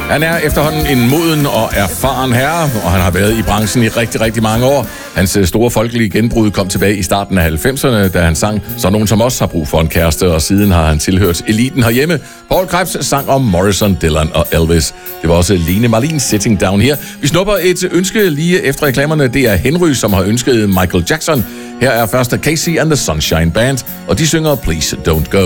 Han er efterhånden en moden og erfaren herre, og han har været i branchen i rigtig, rigtig mange år. Hans store folkelige genbrud kom tilbage i starten af 90'erne, da han sang Så nogen som os har brug for en kæreste, og siden har han tilhørt eliten herhjemme. Paul Krebs sang om Morrison, Dylan og Elvis. Det var også Lene Marlin, Sitting Down Here. Vi snupper et ønske lige efter reklamerne. Det er Henry, som har ønsket Michael Jackson. Her er først Casey and the Sunshine Band, og de synger Please Don't Go.